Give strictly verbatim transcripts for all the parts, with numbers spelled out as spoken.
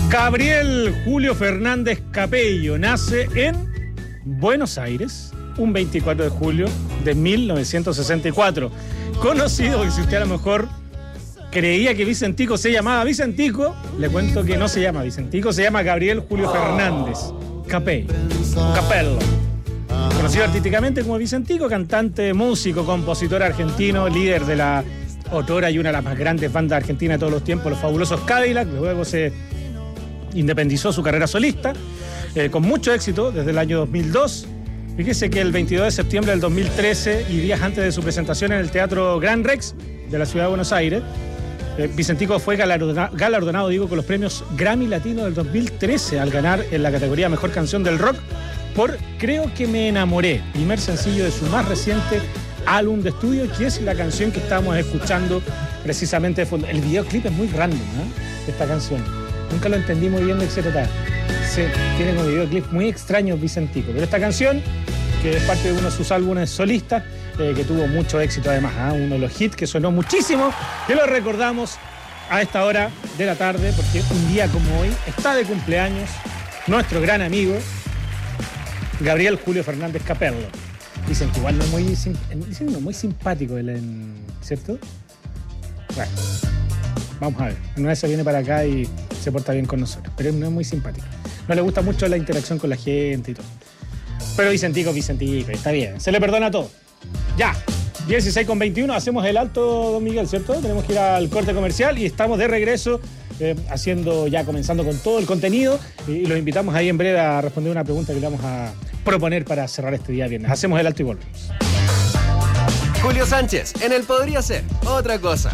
Gabriel Julio Fernández Capello nace en Buenos Aires un veinticuatro de julio de mil novecientos sesenta y cuatro. Conocido, porque si usted a lo mejor creía que Vicentico se llamaba Vicentico, le cuento que no se llama Vicentico, se llama Gabriel Julio Fernández Capello, Capello. Conocido artísticamente como Vicentico, cantante, músico, compositor argentino, líder de la otrora y una de las más grandes bandas argentinas de todos los tiempos, los fabulosos Cadillac. Luego se independizó su carrera solista, eh, con mucho éxito desde el año dos mil dos. Fíjese que el veintidós de septiembre del dos mil trece y días antes de su presentación en el Teatro Gran Rex de la ciudad de Buenos Aires, eh, Vicentico fue galardonado, galardonado digo, con los premios Grammy Latino del dos mil trece al ganar en la categoría Mejor Canción del Rock por Creo que me enamoré, primer sencillo de su más reciente álbum de estudio, que es la canción que estamos escuchando precisamente de fondo. El videoclip es muy random, ¿eh? De esta canción. Nunca lo entendí muy bien de qué se trata. Se tiene como videoclip muy extraños Vicentico. Pero esta canción, que es parte de uno de sus álbumes solistas, eh, que tuvo mucho éxito además, ¿eh? Uno de los hits que sonó muchísimo, que lo recordamos a esta hora de la tarde, porque un día como hoy está de cumpleaños nuestro gran amigo Gabriel Julio Fernández Capello. Dicen que igual no es muy, dicen no, muy simpático, ¿cierto? Bueno, vamos a ver. Una vez se viene para acá y se porta bien con nosotros, pero no es muy simpático. No le gusta mucho la interacción con la gente y todo. Pero Vicentico, Vicentico, está bien. Se le perdona todo. Ya, dieciséis con veintiuno, hacemos el alto, don Miguel, ¿cierto? Tenemos que ir al corte comercial y estamos de regreso, eh, haciendo, ya comenzando con todo el contenido, y los invitamos ahí en breve a responder una pregunta que le vamos a proponer para cerrar este día viernes. Hacemos el alto y volvemos. Julio Sánchez, en el Podría Ser Otra Cosa.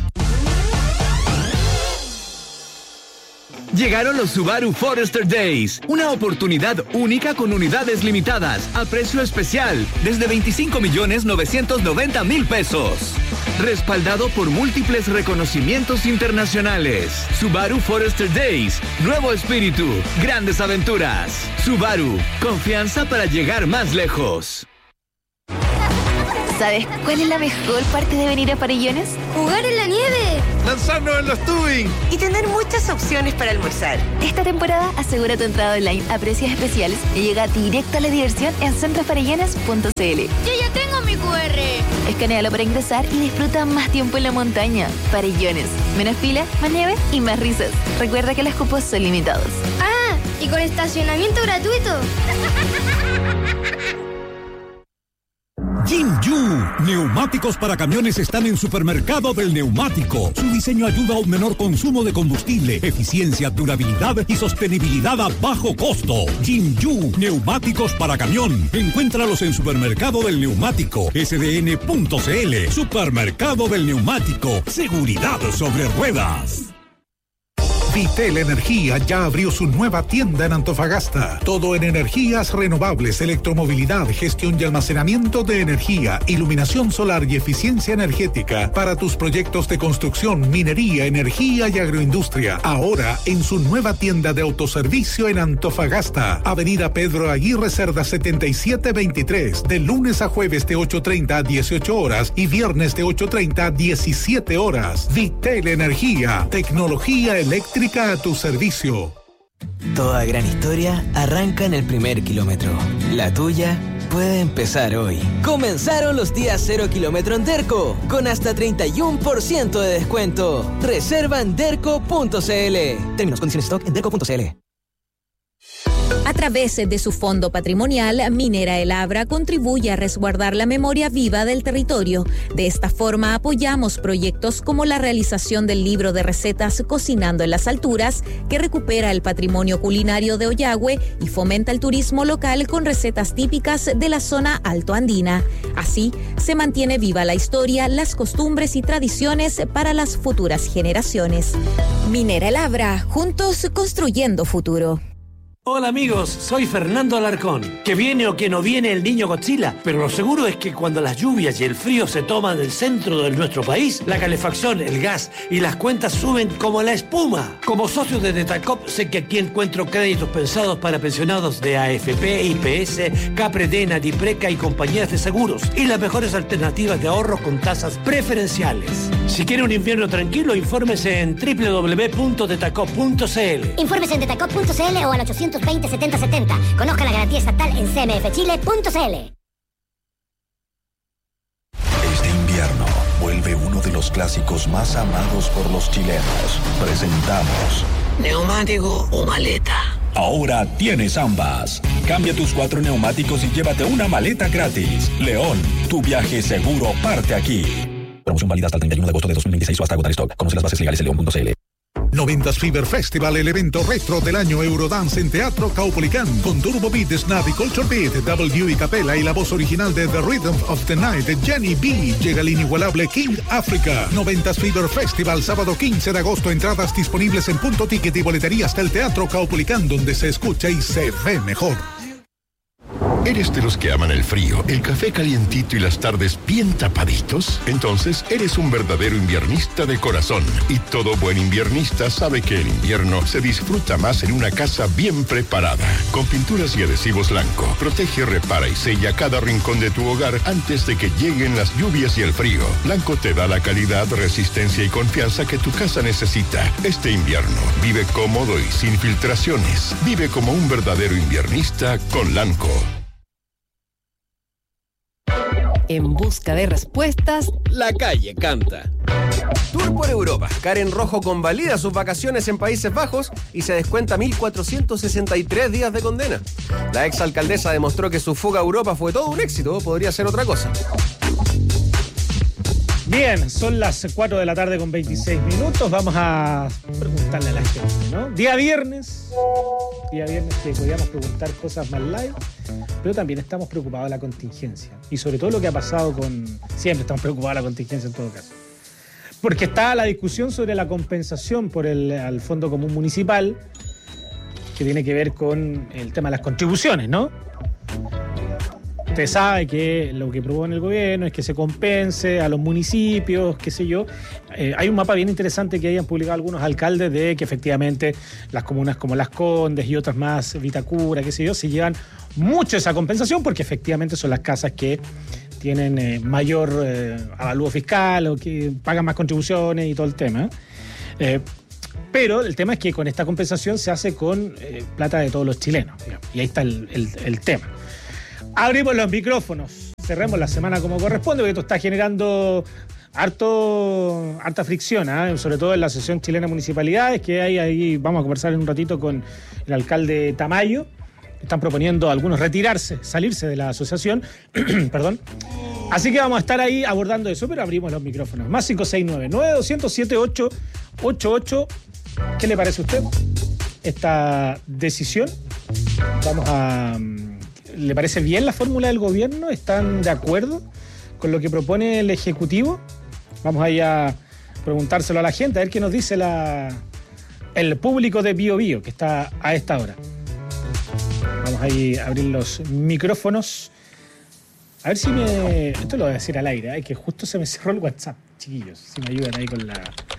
Llegaron los Subaru Forester Days, una oportunidad única con unidades limitadas a precio especial desde veinticinco millones novecientos noventa mil pesos. Respaldado por múltiples reconocimientos internacionales. Subaru Forester Days, nuevo espíritu, grandes aventuras. Subaru, confianza para llegar más lejos. ¿Sabes cuál es la mejor parte de venir a Farellones? ¡Jugar en la nieve! ¡Lanzarnos en los tubing! Y tener muchas opciones para almorzar. Esta temporada asegura tu entrada online a precios especiales y llega directo a la diversión en centro farellones punto c l. ¡Yo ya tengo mi cu erre! Escanéalo para ingresar y disfruta más tiempo en la montaña. Farellones. Menos fila, más nieve y más risas. Recuerda que los cupos son limitados. ¡Ah! ¿Y con estacionamiento gratuito? Jinju, neumáticos para camiones están en Supermercado del Neumático. Su diseño ayuda a un menor consumo de combustible, eficiencia, durabilidad y sostenibilidad a bajo costo. Jinju, neumáticos para camión. Encuéntralos en Supermercado del Neumático, s d n punto c l. Supermercado del Neumático, seguridad sobre ruedas. Vitel Energía ya abrió su nueva tienda en Antofagasta. Todo en energías renovables, electromovilidad, gestión y almacenamiento de energía, iluminación solar y eficiencia energética para tus proyectos de construcción, minería, energía y agroindustria. Ahora en su nueva tienda de autoservicio en Antofagasta. Avenida Pedro Aguirre Cerda setenta y siete veintitrés. De lunes a jueves de ocho treinta a dieciocho horas y viernes de ocho treinta a diecisiete horas. Vitel Energía. Tecnología eléctrica a tu servicio. Toda gran historia arranca en el primer kilómetro. La tuya puede empezar hoy. Comenzaron los días cero kilómetro en Derco, con hasta treinta y uno por ciento de descuento. Reserva en derco punto c l. Términos, condiciones, stock en derco punto c l. A través de su fondo patrimonial, Minera El Abra contribuye a resguardar la memoria viva del territorio. De esta forma apoyamos proyectos como la realización del libro de recetas Cocinando en las Alturas, que recupera el patrimonio culinario de Ollagüe y fomenta el turismo local con recetas típicas de la zona altoandina. Así, se mantiene viva la historia, las costumbres y tradiciones para las futuras generaciones. Minera El Abra, juntos construyendo futuro. Hola amigos, soy Fernando Alarcón. Que viene o que no viene el niño Godzilla, pero lo seguro es que cuando las lluvias y el frío se toman el centro de nuestro país, la calefacción, el gas y las cuentas suben como la espuma. Como socio de Detacop, sé que aquí encuentro créditos pensados para pensionados de A F P, I P S, Capredena, Dipreca y compañías de seguros, y las mejores alternativas de ahorro con tasas preferenciales. Si quiere un invierno tranquilo, infórmese en doble u doble u doble u punto detacop punto c l. Infórmese en detacop punto c l o al ochocientos veinte setenta setenta. Conozca la garantía estatal en c m f chile punto c l. Este invierno vuelve uno de los clásicos más amados por los chilenos. Presentamos ¿neumático o maleta? Ahora tienes ambas. Cambia tus cuatro neumáticos y llévate una maleta gratis. León, tu viaje seguro parte aquí. Promoción válida hasta el treinta y uno de agosto de dos mil veintiséis o hasta agotar stock. Conoce las bases legales en león punto c l. noventas Fever Festival, el evento retro del año Eurodance en Teatro Caupolicán, con Turbo Beat, Snap y Culture Beat, W y Capella y la voz original de The Rhythm of the Night de Jenny B. Llega el inigualable King Africa. noventas Fever Festival, sábado quince de agosto, entradas disponibles en Punto Ticket y boleterías del Teatro Caupolicán, donde se escucha y se ve mejor. ¿Eres de los que aman el frío, el café calientito y las tardes bien tapaditos? Entonces eres un verdadero inviernista de corazón. Y todo buen inviernista sabe que el invierno se disfruta más en una casa bien preparada. Con pinturas y adhesivos Lanco, protege, repara y sella cada rincón de tu hogar antes de que lleguen las lluvias y el frío. Lanco te da la calidad, resistencia y confianza que tu casa necesita. Este invierno, vive cómodo y sin filtraciones. Vive como un verdadero inviernista con Lanco. En busca de respuestas, la calle canta. Tour por Europa. Karen Rojo convalida sus vacaciones en Países Bajos y se descuenta mil cuatrocientos sesenta y tres días de condena. La exalcaldesa demostró que su fuga a Europa fue todo un éxito, podría ser otra cosa. Bien, son las cuatro de la tarde con veintiséis minutos. Vamos a preguntarle a la gente, ¿no? Día viernes. Día viernes que podíamos preguntar cosas más live, pero también estamos preocupados de la contingencia. Y sobre todo lo que ha pasado con... Siempre estamos preocupados de la contingencia en todo caso. Porque está la discusión sobre la compensación por el al Fondo Común Municipal, que tiene que ver con el tema de las contribuciones, ¿no? Usted sabe que lo que propone el gobierno es que se compense a los municipios, qué sé yo. Eh, hay un mapa bien interesante que hayan publicado algunos alcaldes de que efectivamente las comunas como Las Condes y otras más, Vitacura, qué sé yo, se llevan mucho esa compensación porque efectivamente son las casas que tienen eh, mayor eh, avalúo fiscal o que pagan más contribuciones y todo el tema. Eh, pero el tema es que con esta compensación se hace con eh, plata de todos los chilenos, digamos, y ahí está el, el, el tema. Abrimos los micrófonos, cerremos la semana como corresponde, porque esto está generando harto, harta fricción, ¿eh? Sobre todo en la Asociación Chilena de Municipalidades, que hay ahí, vamos a conversar en un ratito con el alcalde Tamayo. Están proponiendo a algunos retirarse, salirse de la asociación, perdón. Así que vamos a estar ahí abordando eso, pero abrimos los micrófonos. Más cinco seis nueve, nueve dos cero siete, ocho ocho ocho. ¿Qué le parece a usted esta decisión? Vamos a... ¿Le parece bien la fórmula del gobierno? ¿Están de acuerdo con lo que propone el Ejecutivo? Vamos ahí a preguntárselo a la gente, a ver qué nos dice la, el público de Bio Bio, que está a esta hora. Vamos ahí a abrir los micrófonos. A ver si me... Esto lo voy a decir al aire, ¿eh? Que justo se me cerró el WhatsApp, chiquillos. Si me ayudan ahí con la...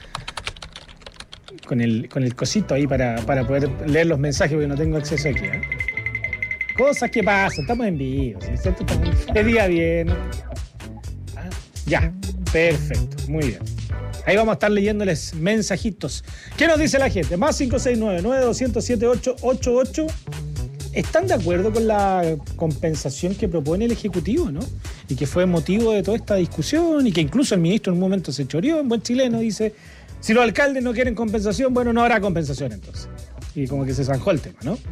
Con el, con el cosito ahí para, para poder leer los mensajes, porque no tengo acceso aquí, ¿eh? Cosas que pasan, estamos en vivo, ¿sí? Es día bien. Ah, ya, perfecto, muy bien. Ahí vamos a estar leyéndoles mensajitos. ¿Qué nos dice la gente? Más cinco seis nueve, nueve dos cero siete, ocho ocho ocho. ¿Están de acuerdo con la compensación que propone el Ejecutivo, no? Y que fue motivo de toda esta discusión y que incluso el ministro en un momento se choreó, en buen chileno, dice, si los alcaldes no quieren compensación, bueno, no habrá compensación entonces. Y como que se zanjó el tema, ¿no?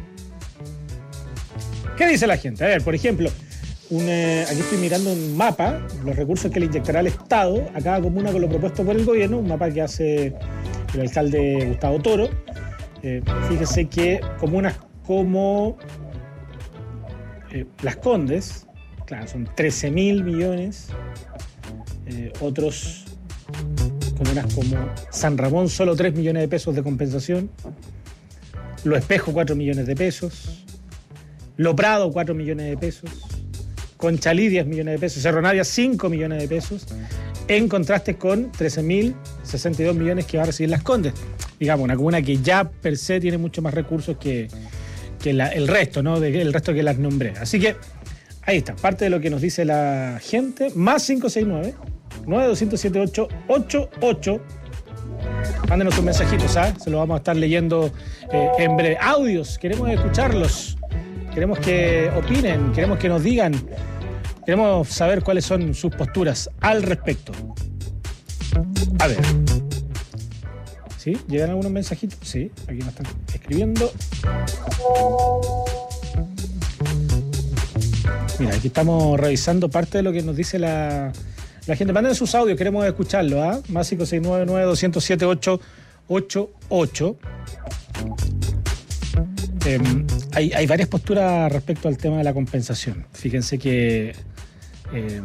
¿Qué dice la gente? A ver, por ejemplo, un, eh, aquí estoy mirando un mapa, los recursos que le inyectará el Estado a cada comuna con lo propuesto por el gobierno, un mapa que hace el alcalde Gustavo Toro. Eh, fíjese que comunas como eh, Las Condes, claro, son trece mil millones, eh, otros comunas como San Ramón, solo tres millones de pesos de compensación. Lo Espejo, cuatro millones de pesos. Lo Prado, cuatro millones de pesos. Conchalí, diez millones de pesos. Cerro Navia, cinco millones de pesos. En contraste con trece mil sesenta y dos millones que va a recibir Las Condes. Digamos, una comuna que ya per se tiene mucho más recursos que, que la, el resto, ¿no? De, el resto que las nombré. Así que ahí está, parte de lo que nos dice la gente. Más cinco seis nueve, nueve dos cero cero siete ocho ocho ocho. Mándenos sus mensajitos, ¿sabes? Se los vamos a estar leyendo eh, en breve. Audios, queremos escucharlos. Queremos que opinen, queremos que nos digan. Queremos saber cuáles son sus posturas al respecto. A ver. ¿Sí? ¿Llegan algunos mensajitos? Sí, aquí nos están escribiendo. Mira, aquí estamos revisando parte de lo que nos dice la, la gente. Manden sus audios, queremos escucharlo, ¿ah? ¿eh? Más cinco seis nueve, nueve dos cero siete ocho ocho ocho. Eh, hay, hay varias posturas respecto al tema de la compensación. Fíjense que eh,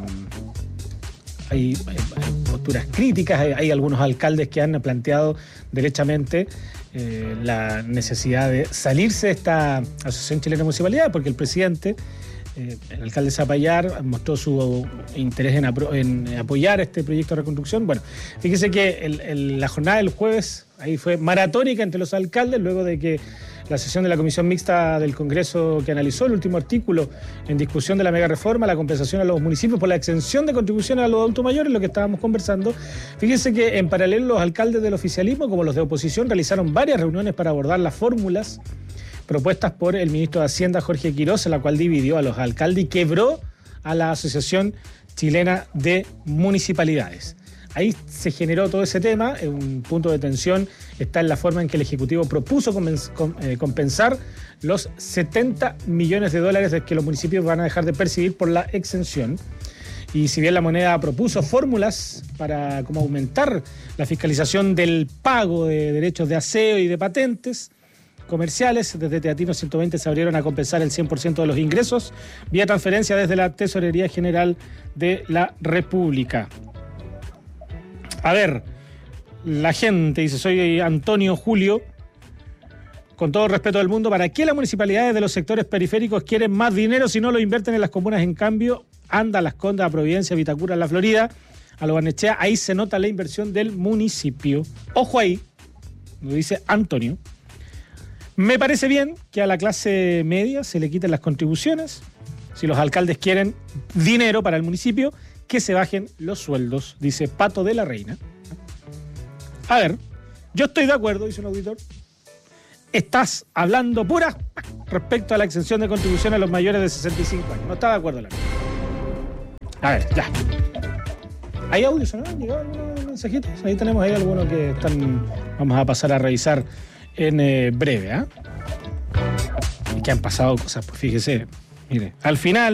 hay, hay, hay posturas críticas, hay, hay algunos alcaldes que han planteado derechamente eh, la necesidad de salirse de esta Asociación Chilena de Municipalidades, porque el presidente, eh, el alcalde Zapallar, mostró su interés en, apro- en apoyar este proyecto de reconstrucción. Bueno, fíjense que el, el, la jornada del jueves ahí fue maratónica entre los alcaldes, luego de que la sesión de la Comisión Mixta del Congreso que analizó el último artículo en discusión de la mega reforma, la compensación a los municipios por la exención de contribuciones a los adultos mayores, lo que estábamos conversando. Fíjense que en paralelo los alcaldes del oficialismo, como los de oposición, realizaron varias reuniones para abordar las fórmulas propuestas por el ministro de Hacienda, Jorge Quiroz, en la cual dividió a los alcaldes y quebró a la Asociación Chilena de Municipalidades. Ahí se generó todo ese tema. Un punto de tensión está en la forma en que el Ejecutivo propuso compensar los setenta millones de dólares que los municipios van a dejar de percibir por la exención. Y si bien la moneda propuso fórmulas para como aumentar la fiscalización del pago de derechos de aseo y de patentes comerciales, desde Teatino ciento veinte se abrieron a compensar el cien por ciento de los ingresos vía transferencia desde la Tesorería General de la República. A ver, la gente dice, soy Antonio Julio, con todo el respeto del mundo, ¿para qué las municipalidades de los sectores periféricos quieren más dinero si no lo invierten en las comunas? En cambio, anda a Las Condes, a Providencia, a Vitacura, a La Florida, a Lo Barnechea, ahí se nota la inversión del municipio. Ojo ahí, lo dice Antonio. Me parece bien que a la clase media se le quiten las contribuciones. Si los alcaldes quieren dinero para el municipio, que se bajen los sueldos, dice Pato de la Reina. A ver, yo estoy de acuerdo, dice un auditor. Estás hablando pura respecto a la exención de contribución a los mayores de sesenta y cinco años. No está de acuerdo la. A ver, ya. ¿Hay audios o no? ¿Han llegado algunos mensajitos? Ahí tenemos ahí algunos que están. Vamos a pasar a revisar en eh, breve, ¿ah? ¿eh? Y que han pasado cosas, pues fíjese. Mire, al final.